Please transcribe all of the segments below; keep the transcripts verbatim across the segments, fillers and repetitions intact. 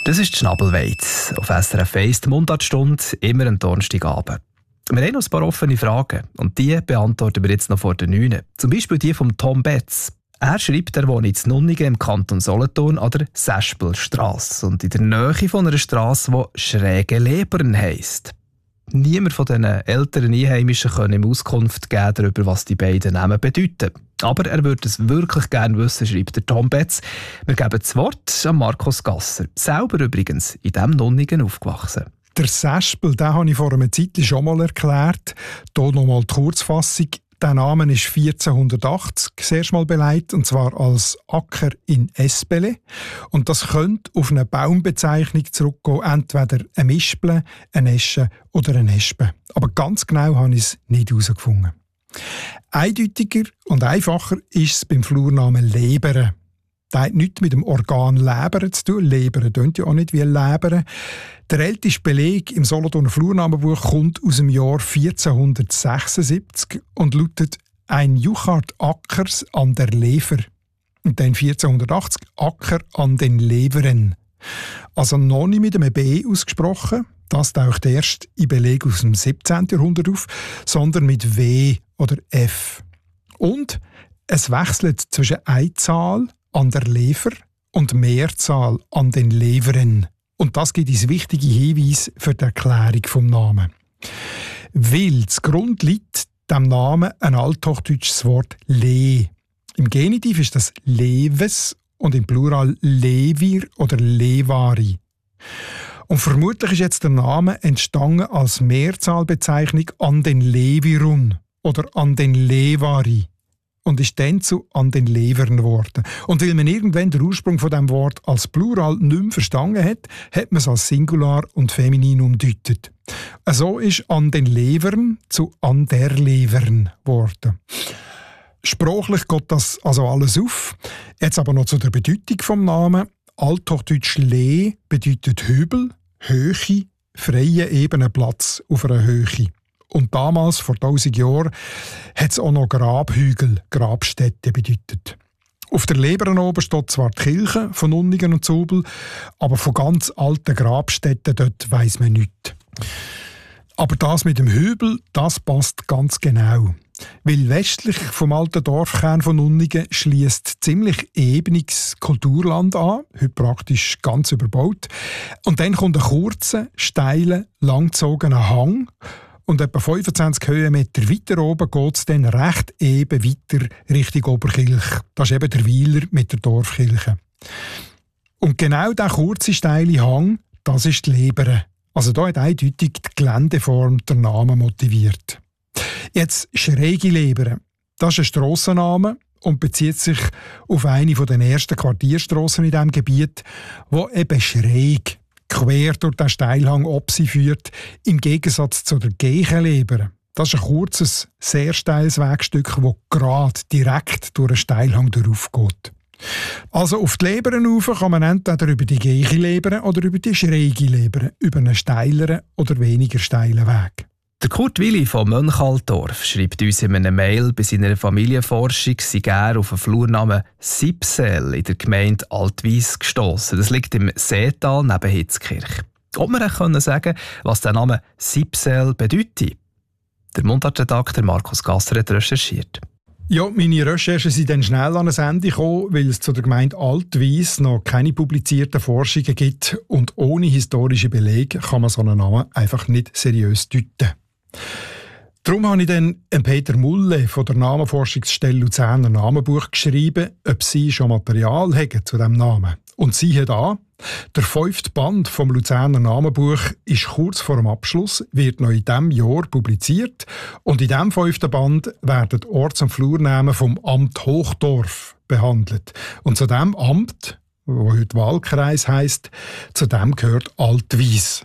Das ist die Schnabelweiz auf S R F eins, die Mundartstunde, immer am Donnerstagabend. Wir haben noch ein paar offene Fragen und die beantworten wir jetzt noch vor der neun. Zum Beispiel die von Tom Betz. Er schreibt, er wohnt in Nunningen im Kanton Solothurn an der Sespelstrasse und in der Nähe von einer Strasse, die Schräge Lebern heisst. Niemand von diesen älteren Einheimischen kann ihm Auskunft geben darüber, was die beiden Namen bedeuten. Aber er würde es wirklich gerne wissen, schreibt der Tom Betz. Wir geben das Wort an Markus Gasser. Selber übrigens in diesem Nunningen aufgewachsen. Der Sespel, den habe ich vor einer Zeit schon mal erklärt. Hier nochmal die Kurzfassung. Der Name ist vierzehnhundertachtzig das erste Mal beleidigt, und zwar als Acker in Espele. Und das könnte auf eine Baumbezeichnung zurückgehen, entweder ein Mispel, ein Esche oder ein Espe. Aber ganz genau habe ich es nicht herausgefunden. Eindeutiger und einfacher ist es beim Flurnamen Lebere. Das hat nichts mit dem Organ Leber zu tun. Leber tönt ja auch nicht wie Leber. Der älteste Beleg im Solothurner Flurnamenbuch kommt aus dem Jahr vierzehnhundertsechsundsiebzig und lautet «Ein Juchard Ackers an der Lever». Und dann vierzehnhundertachtzig «Acker an den Leveren». Also noch nicht mit einem B ausgesprochen. Das taucht erst in Beleg aus dem siebzehnten Jahrhundert auf, sondern mit W oder F. Und es wechselt zwischen Einzahl an der Lever und Mehrzahl an den Leveren. Und das gibt uns wichtige Hinweise für die Erklärung des Namens. Weil zugrunde liegt dem Namen ein althochdeutsches Wort «le». Im Genitiv ist das «leves» und im Plural «levir» oder «levari». Und vermutlich ist jetzt der Name entstanden als Mehrzahlbezeichnung an den Levirun oder an den Levari und ist dann zu an den Levern geworden. Und weil man irgendwann den Ursprung von dem Wort als Plural nicht mehr verstanden hat, hat man es als Singular und Feminin umdeutet. So ist an den Levern zu an der Levern geworden. Sprachlich geht das also alles auf. Jetzt aber noch zu der Bedeutung vom Namen. Althochdeutsch «le» bedeutet Hügel, Höhe, freie ebenen Platz auf einer Höhe. Und damals, vor tausend Jahren, hat es auch noch Grabhügel, Grabstätte bedeutet. Auf der Leberen oben steht zwar die Kirche von Nunningen und Zubel, aber von ganz alten Grabstätten dort weiss man nichts. Aber das mit dem Hügel, das passt ganz genau. Weil westlich vom alten Dorfkern von Nunningen schliesst ziemlich ebenes Kulturland an, heute praktisch ganz überbaut. Und dann kommt ein kurzer, steiler, langgezogener Hang. Und etwa fünfundzwanzig Höhenmeter weiter oben geht es dann recht eben weiter Richtung Oberkirch. Das ist eben der Weiler mit der Dorfkirche. Und genau dieser kurze, steile Hang, das ist die Lebere. Also da hat eindeutig die Geländeform der Namen motiviert. Jetzt schräge Lebere. Das ist ein Strassenname und bezieht sich auf eine der ersten Quartierstrassen in diesem Gebiet, die eben schräg, quer durch den Steilhang ob sie führt, im Gegensatz zu der Geichenleber. Das ist ein kurzes, sehr steiles Wegstück, das gerade direkt durch einen Steilhang durchgeht. Also auf die Leberen rauf kann man entweder über die Geichenleber oder über die schräge Leber, über einen steileren oder weniger steilen Weg. Der Kurt Willi von Mönchalldorf schreibt uns in einer Mail, bei seiner Familienforschung sei er auf den Flurnamen Sipsel in der Gemeinde Altwies gestossen. Das liegt im Seetal neben Hitzkirch. Ob wir auch können sagen, was der Name Sipsel bedeutet? Der Mundartredakteur Markus Gasser hat recherchiert. Ja, meine Recherchen sind dann schnell an ein Ende gekommen, weil es zu der Gemeinde Altwies noch keine publizierten Forschungen gibt und ohne historische Belege kann man so einen Namen einfach nicht seriös deuten. Darum habe ich dann Peter Mulle von der Namenforschungsstelle Luzerner Namenbuch geschrieben, ob sie schon Material haben zu diesem Namen. Und siehe da, der fünfte Band vom Luzerner Namenbuch ist kurz vor dem Abschluss, wird noch in diesem Jahr publiziert und in diesem fünften Band werden die Orts- und Flurnamen vom Amt Hochdorf behandelt. Und zu diesem Amt, das heute Wahlkreis heisst, zu dem gehört Altwies.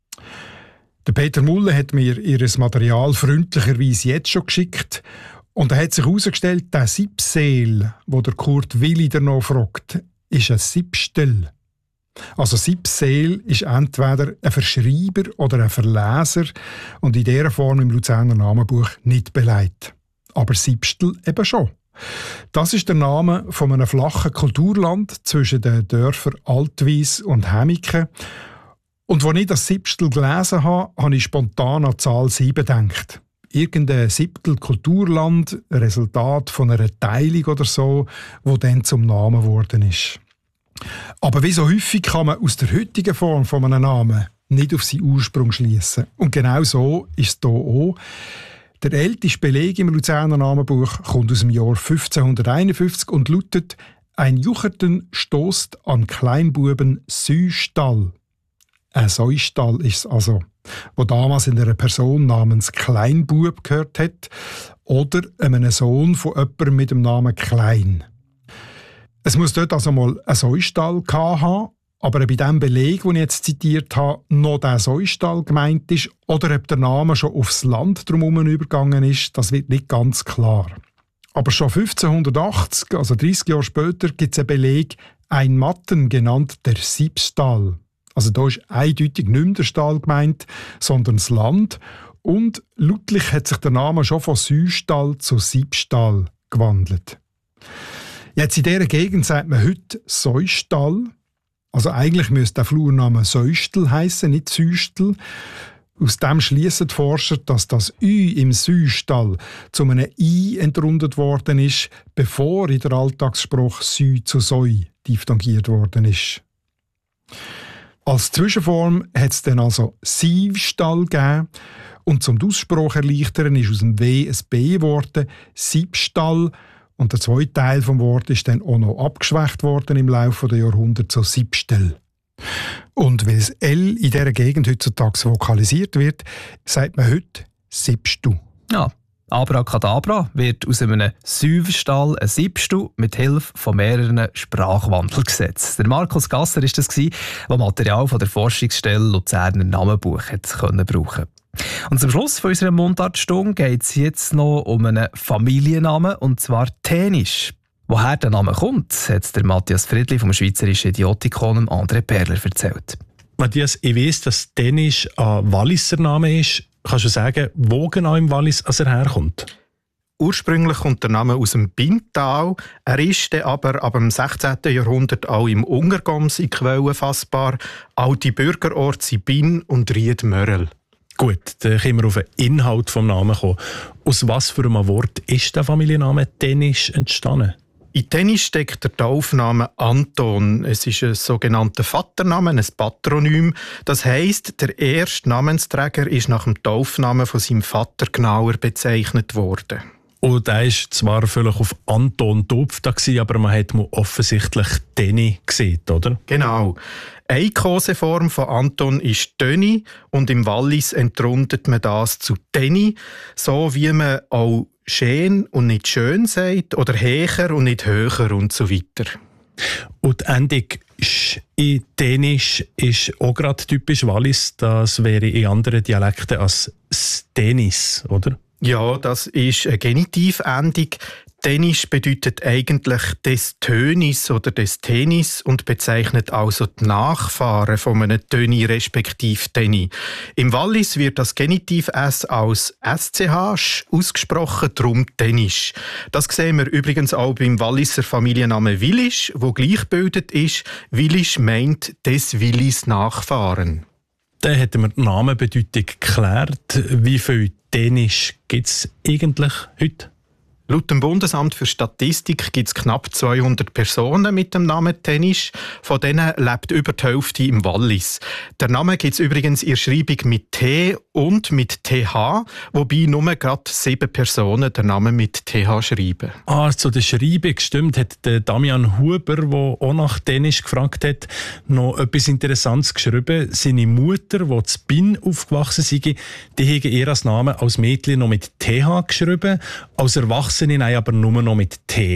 Der Peter Mulle hat mir ihr Material freundlicherweise jetzt schon geschickt und da hat sich herausgestellt, der Sipsel, wo der Kurt Willi noch fragt, ist ein Sipstel. Also Sipsel ist entweder ein Verschreiber oder ein Verleser und in dieser Form im Luzerner Namenbuch nicht beleidigt. Aber Sipstel eben schon. Das ist der Name von einem flachen Kulturland zwischen den Dörfern Altwies und Hämiken. Und als ich das Siebstel gelesen habe, habe ich spontan an die Zahl sieben gedacht. Irgendein Siebtel Kulturland, Resultat von einer Teilung oder so, wo dann zum Namen geworden ist. Aber wie so häufig kann man aus der heutigen Form von einem Namen nicht auf seinen Ursprung schließen. Und genau so ist es hier auch. Der älteste Beleg im Luzerner Namenbuch kommt aus dem Jahr fünfzehnhunderteinundfünfzig und lautet: «Ein Jucherten stoßt an Kleinbuben Süstall.» Ein Säustall ist es also, wo damals in einer Person namens Kleinbub gehört hat oder einem Sohn von jemandem mit dem Namen Klein. Es muss dort also mal einen Säustall gehabt haben, aber bei dem Beleg, den ich jetzt zitiert habe, noch der Säustall gemeint ist oder ob der Name schon aufs Land drumherum übergegangen ist, das wird nicht ganz klar. Aber schon fünfzehnhundertachtzig, also dreißig Jahre später, gibt es einen Beleg, ein Matten genannt der Siebstall. Also da ist eindeutig nicht mehr der Stall gemeint, sondern das Land. Und lautlich hat sich der Name schon von Süstall zu Siebstall gewandelt. Jetzt in dieser Gegend sagt man heute Säustall. Also eigentlich müsste der Flurname Säustel heissen, nicht Süstel. Aus dem schliessen die Forscher, dass das Ü im Süstall zu einem I entrundet worden ist, bevor in der Alltagsspruch Sü zu Säu diphthongiert worden ist. Als Zwischenform hat es dann also Sievstall gegeben und zum Aussprache erleichtern ist aus dem W ein B geworden, Siebstall. Und der zweite Teil des Wortes ist dann auch noch abgeschwächt worden im Laufe der Jahrhunderte zu Siebstel. Und weil das L in dieser Gegend heutzutage vokalisiert wird, sagt man heute Siebstu. Ja, Abracadabra wird aus einem Süverstall ein Siebstu mit Hilfe von mehreren Sprachwandel gesetzt. Der Markus Gasser war das, der Material von der Forschungsstelle Luzerner Namenbuch brauchen konnte. Und zum Schluss von unserer Mundartstunde geht es jetzt noch um einen Familiennamen, und zwar Tänisch. Woher der Name kommt, hat der Matthias Friedli vom Schweizerischen Idiotikon André Perler erzählt. Matthias, ich weiss, dass Tänisch ein Walliser Name ist. Kannst du sagen, wo genau im Wallis er herkommt? Ursprünglich kommt der Name aus dem Bintal. Er ist dann aber ab dem sechzehnten Jahrhundert auch im Ungergoms in Quellen fassbar. Alte Bürgerorte sind Bin und Ried-Mörel. Gut, dann können wir auf den Inhalt des Namens kommen. Aus was für einem Wort ist der Familienname Tänisch entstanden? In Tänisch steckt der Taufname Anton. Es ist ein sogenannter Vatername, ein Patronym. Das heisst, der erste Namensträger ist nach dem Taufnamen von seinem Vater genauer bezeichnet worden. Und er war zwar vielleicht auf Anton getauft, aber man hat offensichtlich Teni gesehen, oder? Genau. Eine Koseform von Anton ist Töni und im Wallis entrundet man das zu Teni, so wie man auch schön und nicht schön sagt oder hecher und nicht höher und so weiter. Und die Endung «sch» in Dänisch ist auch gerade typisch Wallis. Das wäre in anderen Dialekten als «stenis», oder? Ja, das ist eine Genitivendung. Dänisch bedeutet eigentlich «des Tönis» oder «des Tenis» und bezeichnet also die Nachfahren von einem Töni respektive Teni. Im Wallis wird das Genitiv S als S C H ausgesprochen, darum Tänisch. Das sehen wir übrigens auch beim Walliser Familiennamen Willisch, wo gleichgebildet ist. Willisch meint «des Willis Nachfahren». Dann hätten wir die Namenbedeutung geklärt. Wie viel Dänisch gibt es eigentlich heute? Laut dem Bundesamt für Statistik gibt es knapp zweihundert Personen mit dem Namen Tänisch. Von denen lebt über die Hälfte im Wallis. Der Name gibt es übrigens in der Schreibung mit T und mit T H, wobei nur gerade sieben Personen den Namen mit T H schreiben. Ah, zu der Schreibung stimmt, hat der Damian Huber, der auch nach Dänisch gefragt hat, noch etwas Interessantes geschrieben. Seine Mutter, die in Bin aufgewachsen sei, die habe ihr als Namen als Mädchen noch mit T H geschrieben, als Erwachsene nein, aber nur noch mit T.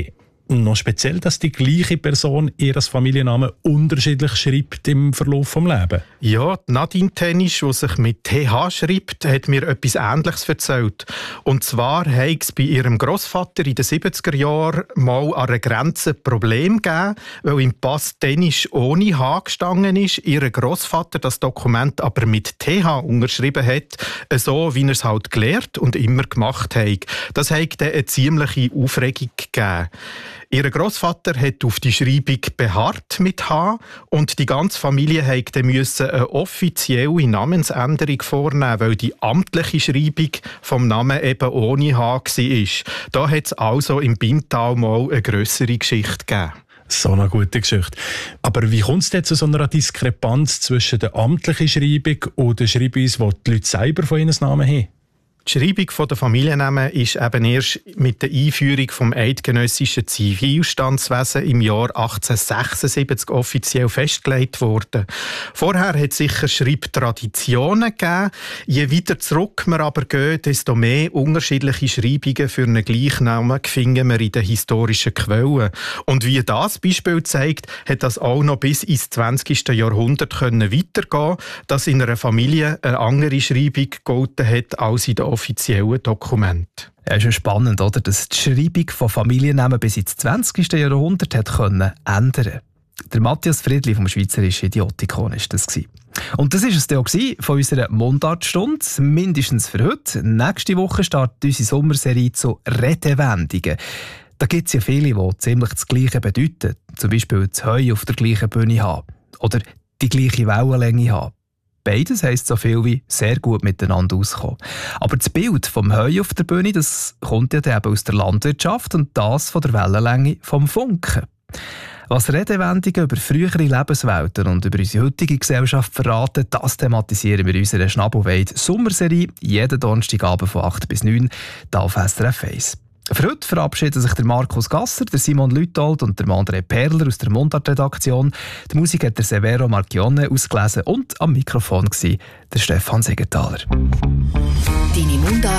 noch speziell, dass die gleiche Person ihren Familiennamen unterschiedlich schreibt im Verlauf des Lebens? Ja, Nadine Tenisch, die sich mit T H schreibt, hat mir etwas Ähnliches erzählt. Und zwar hat es bei ihrem Grossvater in den siebziger Jahren mal an einer Grenze ein Problem gegeben, weil im Pass Tenisch ohne H gestanden ist, ihr Grossvater das Dokument aber mit T H unterschrieben hat, so wie er es halt gelehrt und immer gemacht hat. Das hat dann eine ziemliche Aufregung gegeben. Ihr Grossvater hat auf die Schreibung beharrt mit H und die ganze Familie musste eine offizielle Namensänderung vornehmen, weil die amtliche Schreibung vom Namen eben ohne H war. Da hat es also im Bintal mal eine grössere Geschichte gegeben. So eine gute Geschichte. Aber wie kommt es denn zu so einer Diskrepanz zwischen der amtlichen Schreibung und der Schreibweise, die die Leute selber von ihren Namen haben? Die Schreibung der Familiennamen ist eben erst mit der Einführung des eidgenössischen Zivilstandswesen im Jahr achtzehnhundertsechsundsiebzig offiziell festgelegt worden. Vorher hat es sicher Schreibtraditionen gegeben. Je weiter zurück wir aber gehen, desto mehr unterschiedliche Schreibungen für einen Gleichnamen finden wir in den historischen Quellen. Und wie das Beispiel zeigt, hat das auch noch bis ins zwanzigste Jahrhundert können weitergehen, dass in einer Familie eine andere Schreibung gegolten hat als in den offiziellen Dokumente. Ja, ist ja spannend, oder? Dass die Schreibung von Familiennamen bis ins zwanzigste Jahrhundert hat können ändern. Der Matthias Friedli vom Schweizerischen Idiotikon war das. Und das war es dann auch von unserer Mundartstunde, mindestens für heute. Nächste Woche startet unsere Sommerserie zu Redewendungen. Da gibt es ja viele, die ziemlich das Gleiche bedeuten. Zum Beispiel das Heu auf der gleichen Bühne haben. Oder die gleiche Wellenlänge haben. Beides heisst so viel wie sehr gut miteinander auskommen. Aber das Bild vom Heu auf der Bühne, das kommt ja eben aus der Landwirtschaft und das von der Wellenlänge vom Funken. Was Redewendungen über frühere Lebenswelten und über unsere heutige Gesellschaft verraten, das thematisieren wir in unserer Schnabelweit-Sommerserie jeden Donnerstagabend von acht bis neun hier auf S R F eins. Für heute verabschieden sich der Markus Gasser, der Simon Lütold und der André Perler aus der Mundart-Redaktion. Die Musik hat der Severo Marchione ausgelesen und am Mikrofon war der Stefan Siegenthaler. Deine Mundart